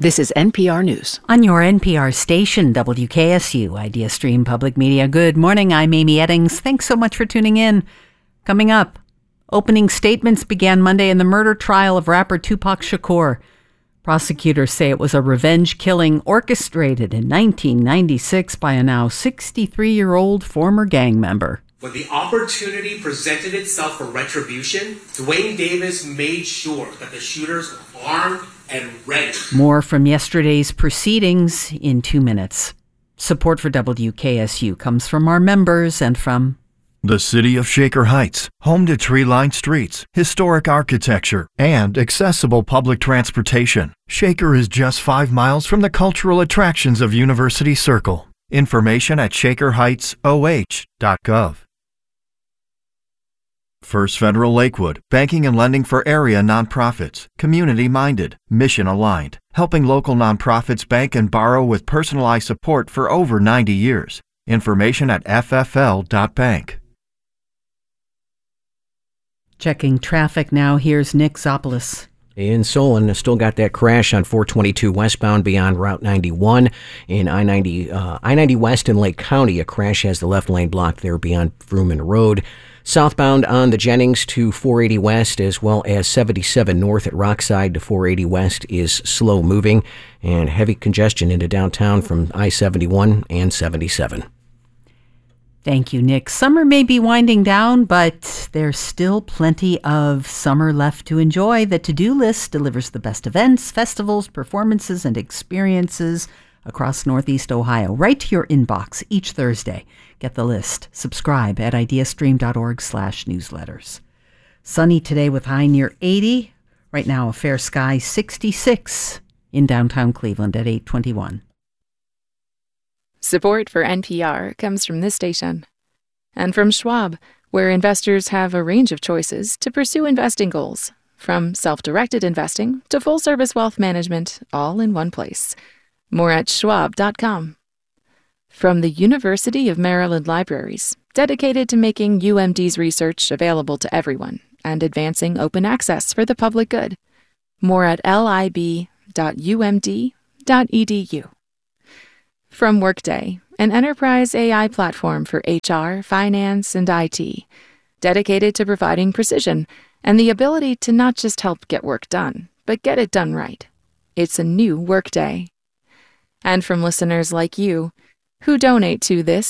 This is NPR News. On your NPR station, WKSU, Idea Stream Public Media. Good morning, I'm Amy Eddings. Thanks so much for tuning in. Coming up, opening statements began Monday in the murder trial of rapper Tupac Shakur. Prosecutors say it was a revenge killing orchestrated in 1996 by a now 63-year-old former gang member. When the opportunity presented itself for retribution, Dwayne Davis made sure that the shooters were armed and ready. More from yesterday's proceedings in 2 minutes. Support for WKSU comes from our members and from the city of Shaker Heights, home to tree-lined streets, historic architecture, and accessible public transportation. Shaker is just 5 miles from the cultural attractions of University Circle. Information at shakerheightsoh.gov. First Federal Lakewood, banking and lending for area nonprofits, community-minded, mission-aligned, helping local nonprofits bank and borrow with personalized support for over 90 years. Information at ffl.bank. Checking traffic now, here's Nick Zopoulos. In Solon, still got that crash on 422 westbound beyond Route 91. In I-90 West in Lake County, a crash has the left lane blocked there beyond Vrooman Road. Southbound on the Jennings to 480 West, as well as 77 North at Rockside to 480 West is slow moving, and heavy congestion into downtown from I-71 and 77. Thank you, Nick. Summer may be winding down, but there's still plenty of summer left to enjoy. The to-do list delivers the best events, festivals, performances, and experiences across Northeast Ohio, right to your inbox each Thursday. Get the list. Subscribe at ideastream.org/newsletters. Sunny today with high near 80. Right now, a fair sky 66 in downtown Cleveland at 8:21. Support for NPR comes from this station and from Schwab, where investors have a range of choices to pursue investing goals, from self-directed investing to full-service wealth management, all in one place. More at schwab.com. From the University of Maryland Libraries, dedicated to making UMD's research available to everyone and advancing open access for the public good. More at lib.umd.edu. From Workday, an enterprise AI platform for HR, finance, and IT, dedicated to providing precision and the ability to not just help get work done, but get it done right. It's a new Workday. And from listeners like you, who donate to this